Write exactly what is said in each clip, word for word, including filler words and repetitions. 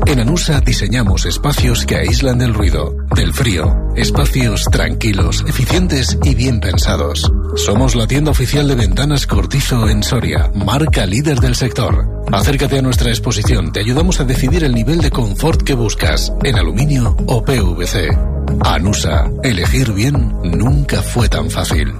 En Anusa diseñamos espacios que aíslan del ruido, del frío, espacios tranquilos, eficientes y bien pensados. Somos la tienda oficial de ventanas Cortizo en Soria, marca líder del sector. Acércate a nuestra exposición, te ayudamos a decidir el nivel de confort que buscas, en aluminio o P V C. Anusa, elegir bien nunca fue tan fácil.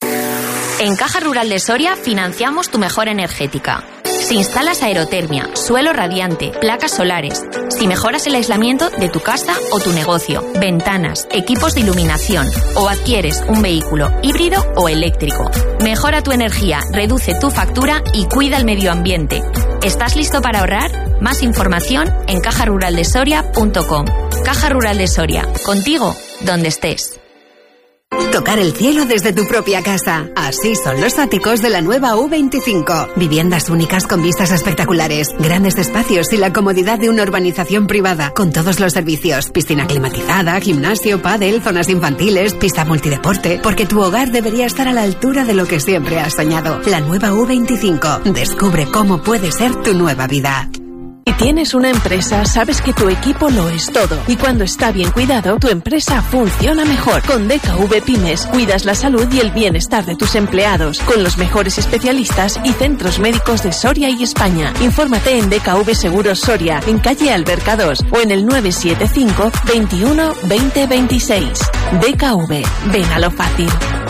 En Caja Rural de Soria financiamos tu mejora energética. Si instalas aerotermia, suelo radiante, placas solares, si mejoras el aislamiento de tu casa o tu negocio, ventanas, equipos de iluminación o adquieres un vehículo híbrido o eléctrico, mejora tu energía, reduce tu factura y cuida el medio ambiente. ¿Estás listo para ahorrar? Más información en caja rural de soria punto com. Caja Rural de Soria, contigo donde estés. Tocar el cielo desde tu propia casa. Así son los áticos de la nueva U veinticinco. Viviendas únicas con vistas espectaculares, grandes espacios y la comodidad de una urbanización privada, con todos los servicios. Piscina climatizada, gimnasio, pádel, zonas infantiles, pista multideporte. Porque tu hogar debería estar a la altura de lo que siempre has soñado. La nueva U veinticinco. Descubre cómo puede ser tu nueva vida. Si tienes una empresa, sabes que tu equipo lo es todo. Y cuando está bien cuidado, tu empresa funciona mejor. Con D K V Pymes, cuidas la salud y el bienestar de tus empleados. Con los mejores especialistas y centros médicos de Soria y España. Infórmate en D K V Seguros Soria, en calle Alberca dos o en el nueve siete cinco, veintiuno, veinte, veintiséis. D K V, ven a lo fácil.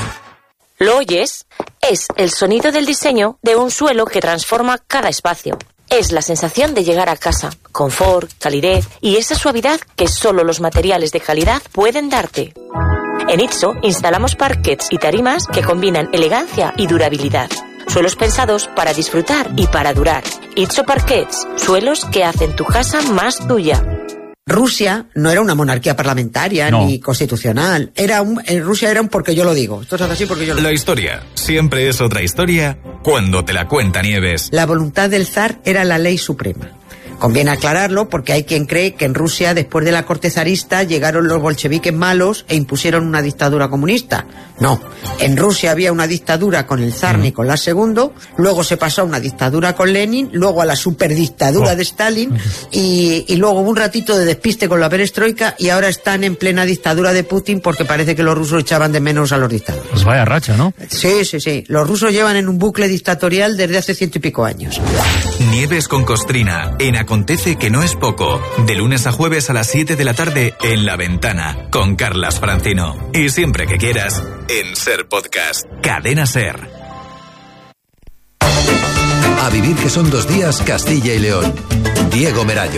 ¿Lo oyes? Es el sonido del diseño de un suelo que transforma cada espacio. Es la sensación de llegar a casa, confort, calidez y esa suavidad que solo los materiales de calidad pueden darte. En Itso instalamos parquets y tarimas que combinan elegancia y durabilidad. Suelos pensados para disfrutar y para durar. Itso Parquets, suelos que hacen tu casa más tuya. Rusia no era una monarquía parlamentaria no. ni constitucional. Era un, en Rusia era un porque yo lo digo. Esto es así porque yo lo digo. La historia siempre es otra historia cuando te la cuenta Nieves. La voluntad del zar era la ley suprema. Conviene aclararlo porque hay quien cree que en Rusia, después de la corte zarista, llegaron los bolcheviques malos e impusieron una dictadura comunista. No, en Rusia había una dictadura con el zar Nicolás segundo, luego se pasó a una dictadura con Lenin, luego a la superdictadura oh. de Stalin y, y luego hubo un ratito de despiste con la perestroika y ahora están en plena dictadura de Putin porque parece que los rusos echaban de menos a los dictadores. Pues vaya racha, ¿no? Sí, sí, sí. Los rusos llevan en un bucle dictatorial desde hace ciento y pico años. Nieves con Costrina, en Acontece que no es poco. De lunes a jueves a las siete de la tarde en La Ventana, con Carlas Francino. Y siempre que quieras, en Ser Podcast. Cadena Ser. A vivir que son dos días, Castilla y León. Diego Merayo.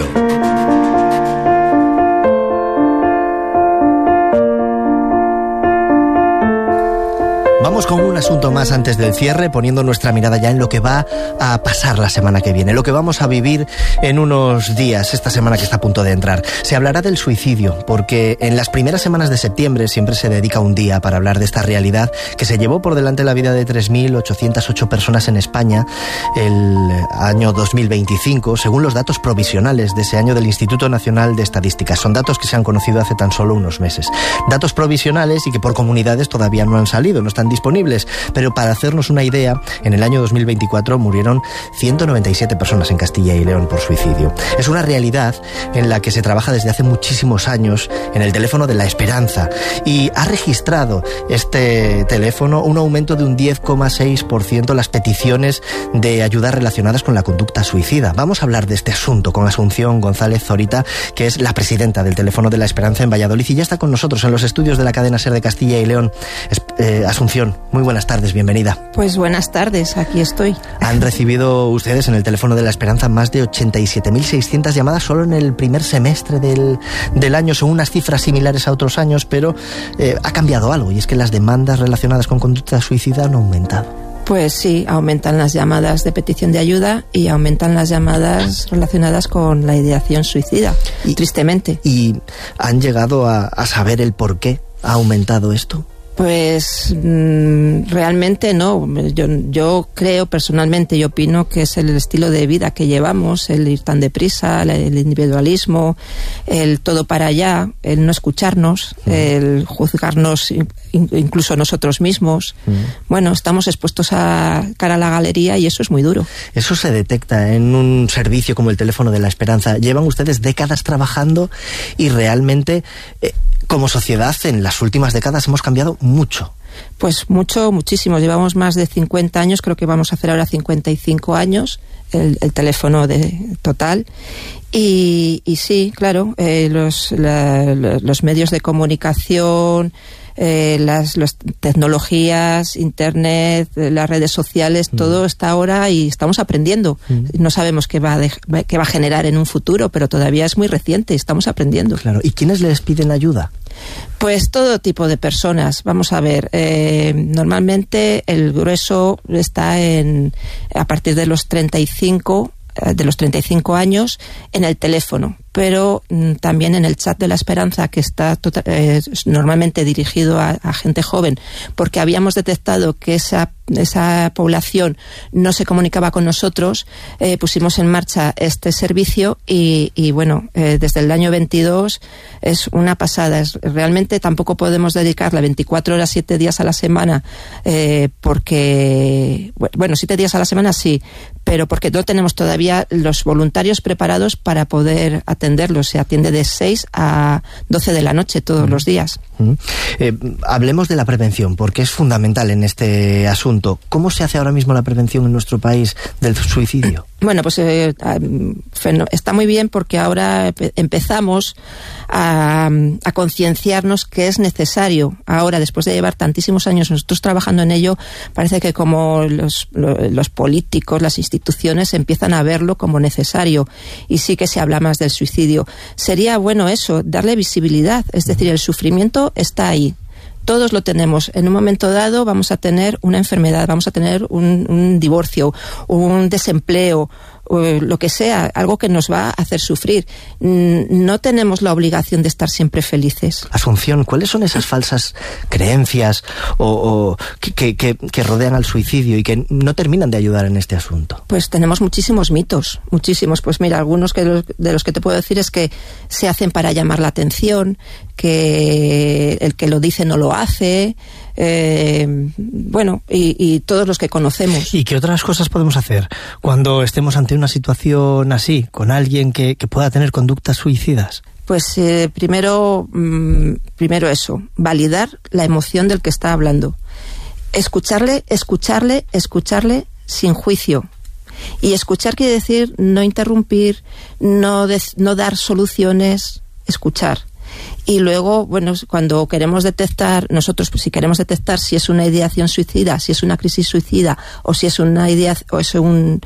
Vamos con un asunto más antes del cierre, poniendo nuestra mirada ya en lo que va a pasar la semana que viene, lo que vamos a vivir en unos días, esta semana que está a punto de entrar. Se hablará del suicidio, porque en las primeras semanas de septiembre siempre se dedica un día para hablar de esta realidad que se llevó por delante la vida de tres mil ochocientas ocho personas en España el año dos mil veinticinco, según los datos provisionales de ese año del Instituto Nacional de Estadística. Son datos que se han conocido hace tan solo unos meses. Datos provisionales y que por comunidades todavía no han salido, no están disponibles, pero para hacernos una idea, en el año dos mil veinticuatro murieron ciento noventa y siete personas en Castilla y León por suicidio. Es una realidad en la que se trabaja desde hace muchísimos años en el teléfono de la esperanza y ha registrado este teléfono un aumento de un diez coma seis por ciento las peticiones de ayuda relacionadas con la conducta suicida. Vamos a hablar de este asunto con Asunción González Zorita, que es la presidenta del teléfono de la esperanza en Valladolid y ya está con nosotros en los estudios de la cadena SER de Castilla y León. Eh, Asunción, muy buenas tardes, bienvenida. Pues buenas tardes, aquí estoy. Han recibido ustedes en el teléfono de la esperanza más de ochenta y siete mil seiscientas llamadas solo en el primer semestre del, del año. Son unas cifras similares a otros años, pero eh, ha cambiado algo y es que las demandas relacionadas con conducta suicida han aumentado. Pues sí, aumentan las llamadas de petición de ayuda y aumentan las llamadas relacionadas con la ideación suicida, y, tristemente. ¿Y han llegado a, a saber el por qué ha aumentado esto? Pues mmm, realmente no. Yo, yo creo personalmente y opino que es el estilo de vida que llevamos, el ir tan deprisa, el, el individualismo, el todo para allá, el no escucharnos, mm. el juzgarnos in, incluso nosotros mismos. Mm. Bueno, estamos expuestos a cara a la galería y eso es muy duro. Eso se detecta en un servicio como el Teléfono de la Esperanza. Llevan ustedes décadas trabajando y realmente... Eh, como sociedad, en las últimas décadas hemos cambiado mucho. Pues mucho, muchísimo. Llevamos más de cincuenta años, creo que vamos a hacer ahora cincuenta y cinco años, el, el teléfono de total. Y, y sí, claro, eh, los, la, los medios de comunicación... Eh, las, las tecnologías, internet, las redes sociales, mm. todo está ahora y estamos aprendiendo. Mm. No sabemos qué va, a de, qué va a generar en un futuro, pero todavía es muy reciente y estamos aprendiendo. Claro. ¿Y quiénes les piden ayuda? Pues todo tipo de personas. Vamos a ver, eh, normalmente el grueso está en a partir de los treinta y cinco de los treinta y cinco años en el teléfono, pero mm, también en el chat de la Esperanza, que está tota, eh, normalmente dirigido a, a gente joven, porque habíamos detectado que esa, esa población no se comunicaba con nosotros. Eh, pusimos en marcha este servicio y, y bueno, eh, desde el año veintidós es una pasada. Es, realmente tampoco podemos dedicarle veinticuatro horas, siete días a la semana, eh, porque, bueno, siete días a la semana sí, pero porque no tenemos todavía los voluntarios preparados para poder atenderlos. Se atiende de seis a doce de la noche todos mm. los días. Mm. Eh, hablemos de la prevención, porque es fundamental en este asunto. ¿Cómo se hace ahora mismo la prevención en nuestro país del suicidio? Bueno, pues eh, está muy bien porque ahora empezamos a, a concienciarnos que es necesario. Ahora, después de llevar tantísimos años nosotros trabajando en ello, parece que como los, los políticos, las instituciones empiezan a verlo como necesario y sí que se habla más del suicidio. Sería bueno eso, darle visibilidad, es decir, el sufrimiento está ahí. Todos lo tenemos. En un momento dado vamos a tener una enfermedad, vamos a tener un, un divorcio, un desempleo, lo que sea, algo que nos va a hacer sufrir. No tenemos la obligación de estar siempre felices. Asunción, ¿cuáles son esas falsas creencias o, o que, que, que rodean al suicidio y que no terminan de ayudar en este asunto? Pues tenemos muchísimos mitos, muchísimos. Pues mira, algunos que los, de los que te puedo decir es que se hacen para llamar la atención, que el que lo dice no lo hace, eh, bueno, y, y todos los que conocemos. ¿Y qué otras cosas podemos hacer cuando estemos ante una situación así, con alguien que, que pueda tener conductas suicidas? Pues eh, primero, mmm, primero eso, validar la emoción del que está hablando. Escucharle, escucharle, escucharle sin juicio. Y escuchar quiere decir no interrumpir, no, de, no dar soluciones, escuchar. Y luego, bueno, cuando queremos detectar, nosotros pues, si queremos detectar si es una ideación suicida, si es una crisis suicida o si es una idea o es un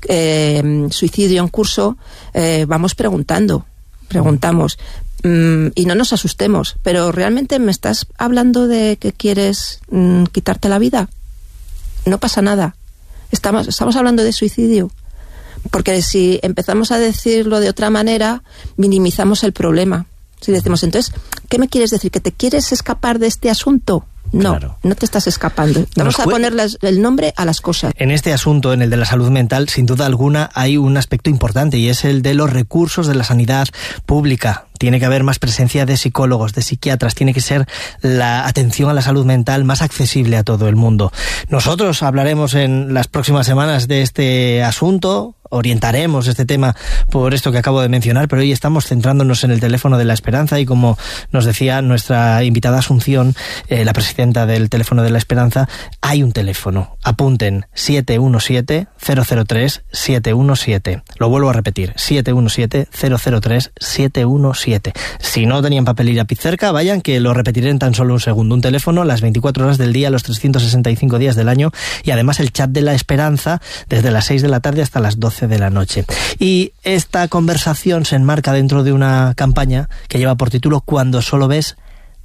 eh, suicidio en curso, eh, vamos preguntando, preguntamos mm, y no nos asustemos. Pero realmente me estás hablando de que quieres mm, quitarte la vida. No pasa nada. Estamos, estamos hablando de suicidio. Porque si empezamos a decirlo de otra manera, minimizamos el problema. Si decimos, entonces, ¿qué me quieres decir? ¿Que te quieres escapar de este asunto? No, claro. No te estás escapando. Vamos a poner las, el nombre a las cosas. En este asunto, en el de la salud mental, sin duda alguna, hay un aspecto importante y es el de los recursos de la sanidad pública. Tiene que haber más presencia de psicólogos, de psiquiatras, tiene que ser la atención a la salud mental más accesible a todo el mundo. Nosotros hablaremos en las próximas semanas de este asunto, orientaremos este tema por esto que acabo de mencionar, pero hoy estamos centrándonos en el Teléfono de la Esperanza y como nos decía nuestra invitada Asunción, eh, la presidenta del Teléfono de la Esperanza, hay un teléfono. Apunten siete uno siete, cero cero tres, siete uno siete. Lo vuelvo a repetir, siete uno siete, cero cero tres, siete uno siete. Si no tenían papel y lápiz cerca, vayan que lo repetiré en tan solo un segundo. Un teléfono las veinticuatro horas del día, los trescientos sesenta y cinco días del año y además el chat de la Esperanza desde las seis de la tarde hasta las doce de la noche. Y esta conversación se enmarca dentro de una campaña que lleva por título Cuando solo ves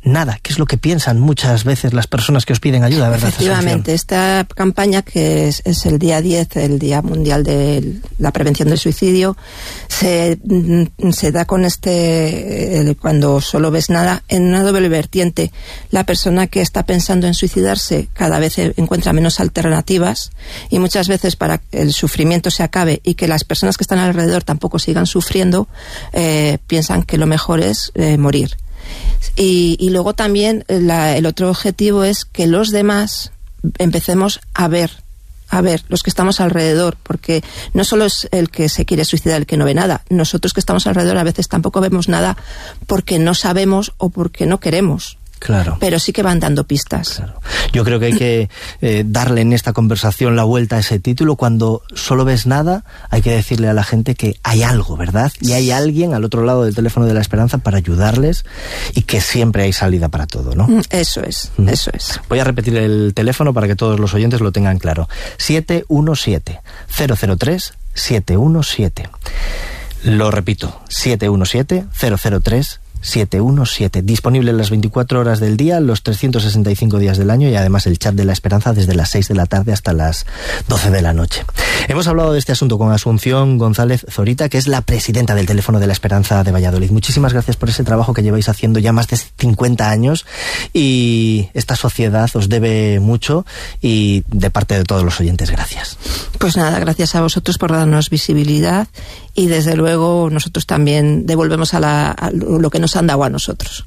nada, que es lo que piensan muchas veces las personas que os piden ayuda, ¿verdad? Efectivamente, esta campaña, que es, es el día diez, el Día Mundial de la Prevención del Suicidio, se, se da con este, eh, cuando solo ves nada, en una doble vertiente. La persona que está pensando en suicidarse cada vez encuentra menos alternativas, y muchas veces, para que el sufrimiento se acabe y que las personas que están alrededor tampoco sigan sufriendo, eh, piensan que lo mejor es eh, morir. Y, y luego también la, el otro objetivo es que los demás empecemos a ver, a ver, los que estamos alrededor, porque no solo es el que se quiere suicidar el que no ve nada. Nosotros que estamos alrededor a veces tampoco vemos nada porque no sabemos o porque no queremos. Claro. Pero sí que van dando pistas. Claro. Yo creo que hay que eh, darle en esta conversación la vuelta a ese título. Cuando solo ves nada, hay que decirle a la gente que hay algo, ¿verdad? Y hay alguien al otro lado del teléfono de la esperanza para ayudarles, y que siempre hay salida para todo, ¿no? Eso es, mm. eso es. Voy a repetir el teléfono para que todos los oyentes lo tengan claro. siete uno siete, cero cero tres, siete uno siete. Lo repito, siete uno siete, cero cero tres, siete uno siete. Disponible las veinticuatro horas del día, los trescientos sesenta y cinco días del año, y además el chat de la esperanza desde las seis de la tarde hasta las doce de la noche. Hemos hablado de este asunto con Asunción González Zorita, que es la presidenta del Teléfono de la Esperanza de Valladolid. Muchísimas gracias por ese trabajo que lleváis haciendo ya más de cincuenta años, y esta sociedad os debe mucho, y de parte de todos los oyentes, gracias. Pues nada, gracias a vosotros por darnos visibilidad, y desde luego nosotros también devolvemos a, la, a lo que nos han dado a nosotros.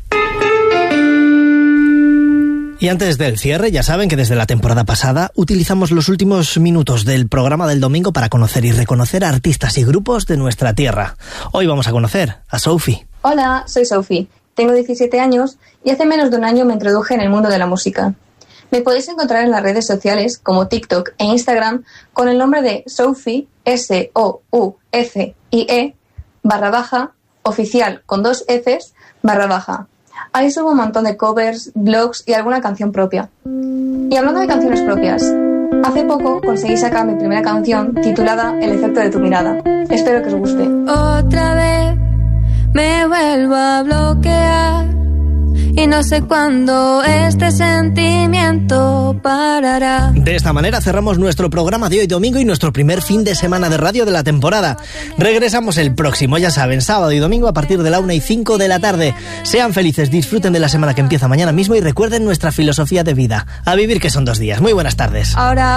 Y antes del cierre, ya saben que desde la temporada pasada utilizamos los últimos minutos del programa del domingo para conocer y reconocer a artistas y grupos de nuestra tierra. Hoy vamos a conocer a Sophie. Hola, soy Sophie, tengo diecisiete años y hace menos de un año me introduje en el mundo de la música. Me podéis encontrar en las redes sociales como TikTok e Instagram con el nombre de Sophie, S O U F I E, barra baja, oficial con dos Fs, barra baja. Ahí subo un montón de covers, blogs y alguna canción propia. Y hablando de canciones propias, hace poco conseguí sacar mi primera canción titulada El efecto de tu mirada. Espero que os guste. Otra vez me vuelvo a bloquear y no sé cuándo este sentimiento parará. De esta manera cerramos nuestro programa de hoy domingo y nuestro primer fin de semana de radio de la temporada. Regresamos el próximo, ya saben, sábado y domingo a partir de la una y cinco de la tarde. Sean felices, disfruten de la semana que empieza mañana mismo y recuerden nuestra filosofía de vida: a vivir que son dos días. Muy buenas tardes. Ahora